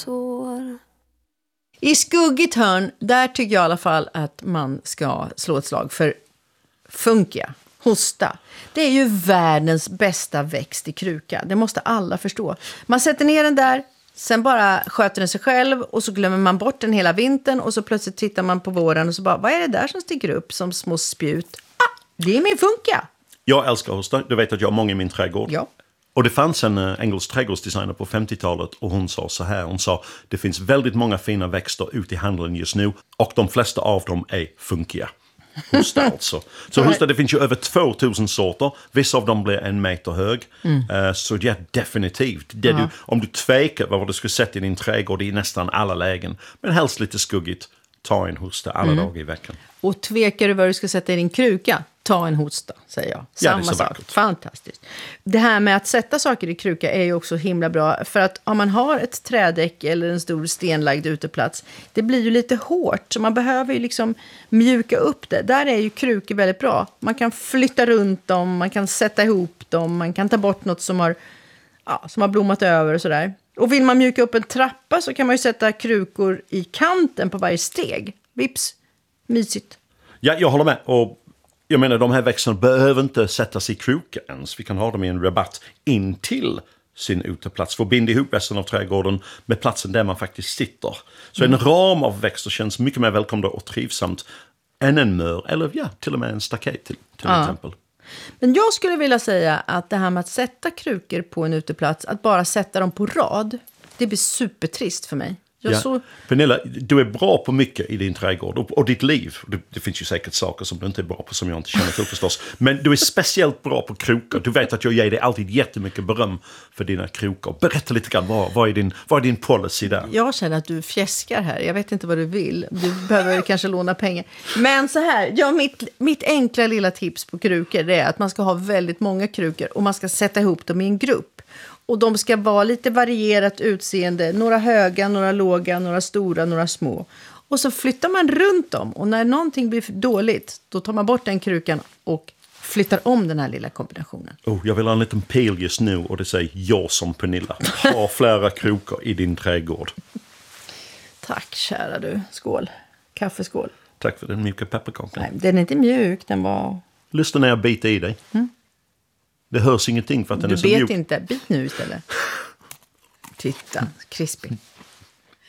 tår. I skuggigt hörn, där tycker jag i alla fall att man ska slå ett slag för funkia, hosta. Det är ju världens bästa växt i kruka. Det måste alla förstå. Man sätter ner den där, sen bara sköter den sig själv och så glömmer man bort den hela vintern och så plötsligt tittar man på våren och så bara, vad är det där som sticker upp som små spjut? Det är min funkia. Jag älskar hosta. Du vet att jag har många i min trädgård. Ja. Och det fanns en engelsk trädgårdsdesigner på 50-talet och hon sa så här. Hon sa, det finns väldigt många fina växter ute i handeln just nu och de flesta av dem är funkiga. Hosta alltså. Så hosta, det finns ju över 2000 sorter. Vissa av dem blir 1 meter hög. Så ja, definitivt. Det om du tvekar vad du ska sätta i din trädgård i nästan alla lägen. Men helst lite skuggigt. Ta en hosta alla dagar i veckan. Och tvekar du vad du ska sätta i din kruka? Ta en hosta, säger jag. Samma sak. Vackert. Fantastiskt. Det här med att sätta saker i kruka är ju också himla bra. För att om man har ett trädäck eller en stor stenlagd uteplats, det blir ju lite hårt. Så man behöver ju liksom mjuka upp det. Där är ju krukor väldigt bra. Man kan flytta runt dem, man kan sätta ihop dem, man kan ta bort något som har blommat över och sådär. Och vill man mjuka upp en trappa så kan man ju sätta krukor i kanten på varje steg. Vips, mysigt. Ja, jag håller med. Och jag menar, de här växterna behöver inte sättas i kruka ens. Vi kan ha dem i en rabatt in till sin uteplats. För att binda ihop resten av trädgården med platsen där man faktiskt sitter. Så en ram av växter känns mycket mer välkomna och trivsamt än en mör. Eller till och med en staket till exempel. Men jag skulle vilja säga att det här med att sätta krukor på en uteplats, att bara sätta dem på rad, det blir supertrist för mig. Pernilla, du är bra på mycket i din trädgård och ditt liv. Det finns ju säkert saker som du inte är bra på som jag inte känner till förstås. Men du är speciellt bra på krokar. Du vet att jag ger dig alltid jättemycket beröm för dina krokar. Berätta lite grann, vad är din policy där? Jag känner att du fjäskar här. Jag vet inte vad du vill. Du behöver kanske låna pengar. Men så här, mitt enkla lilla tips på krukor är att man ska ha väldigt många krukor och man ska sätta ihop dem i en grupp. Och de ska vara lite varierat utseende. Några höga, några låga, några stora, några små. Och så flyttar man runt dem. Och när någonting blir dåligt, då tar man bort den krukan och flyttar om den här lilla kombinationen. Jag vill ha en liten pil just nu och det säger jag som Pernilla. Ha flera krokar i din trädgård. Tack kära du. Skål. Kaffeskål. Tack för den mjuka pepparkakan. Nej, den är inte mjuk, den var... Lyssna när jag biter i dig. Det hörs ingenting för att den är så mjuk. Du vet inte. Bit nu istället. Titta, krispig.